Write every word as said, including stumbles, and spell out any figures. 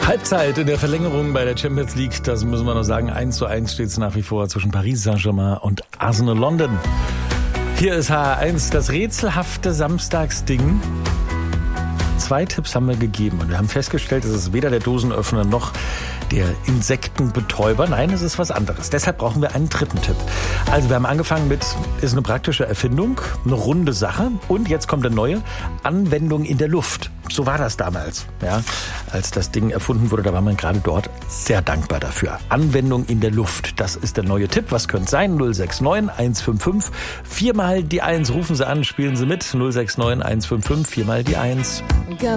Halbzeit in der Verlängerung bei der Champions League, das müssen wir noch sagen, eins zu eins steht es nach wie vor zwischen Paris Saint-Germain und Arsenal London. Hier ist H R eins, das rätselhafte Samstagsding. Zwei Tipps haben wir gegeben und wir haben festgestellt, es ist weder der Dosenöffner noch der Insektenbetäuber. Nein, es ist was anderes. Deshalb brauchen wir einen dritten Tipp. Also wir haben angefangen mit, ist eine praktische Erfindung, eine runde Sache und jetzt kommt eine neue Anwendung in der Luft. So war das damals, ja, als das Ding erfunden wurde. Da war man gerade dort sehr dankbar dafür. Anwendung in der Luft, das ist der neue Tipp. Was könnte es sein? null sechs neun eins fünf fünf, viermal die eins. Rufen Sie an, spielen Sie mit. null sechs neun eins fünf fünf, viermal die eins.